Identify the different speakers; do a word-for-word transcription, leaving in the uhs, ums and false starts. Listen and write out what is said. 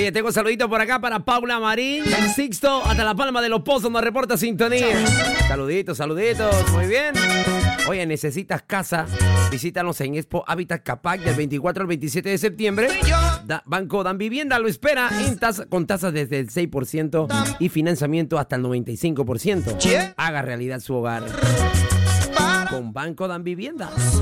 Speaker 1: Oye, tengo un saludito por acá para Paula Marín, Sixto, hasta La Palma de los Pozos, nos reporta sintonía. Saluditos, saluditos, muy bien. Oye, necesitas casa, visítanos en Expo Habitat Capac del veinticuatro al veintisiete de septiembre. Da, Banco Dan Vivienda lo espera en tasa, con tasas desde el seis por ciento y financiamiento hasta el noventa y cinco por ciento. Haga realidad su hogar con Banco Dan Vivienda.